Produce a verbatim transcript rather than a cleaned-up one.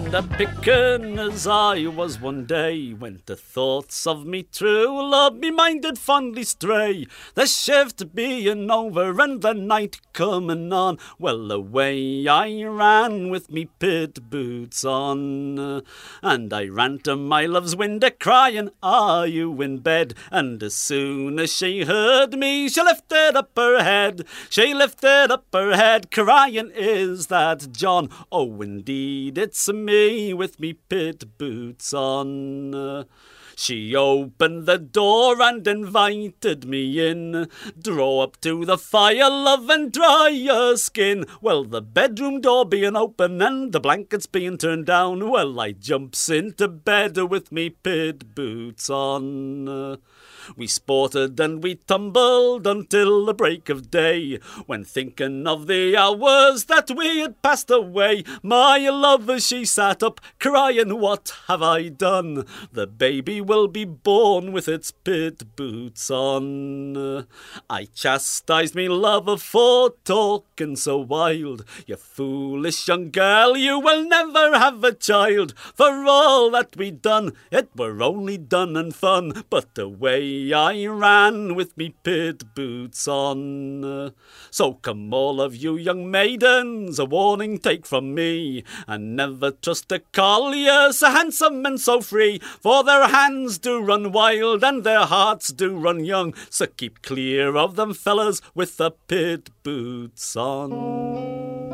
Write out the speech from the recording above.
and a pickin' as I was one day, when the thoughts of me true love me mind did fondly stray. The shift being over and the night coming on, well away I ran with me pit boots on. And I ran to my love's window crying, are you in bed? And as soon as she heard me, she lifted up her head. She lifted up her head crying, is that John? Oh, indeed, it's me with me pit boots on. She opened the door and invited me in. Draw up to the fire, love, and dry your skin. Well, the bedroom door being open and the blankets being turned down, well, I jumps into bed with me pit boots on. We sported and we tumbled until the break of day, when thinking of the hours that we had passed away, my love, she sat up crying, what have I done? The baby will be born with its pit boots on. I chastised me love for talking so wild. You foolish young girl, you will never have a child. For all that we done, it were only done and fun, but the way I ran with me pit boots on. So come all of you young maidens, a warning take from me, and never trust a collier so handsome and so free, for their hands do run wild and their hearts do run young, so keep clear of them fellas with the pit boots on.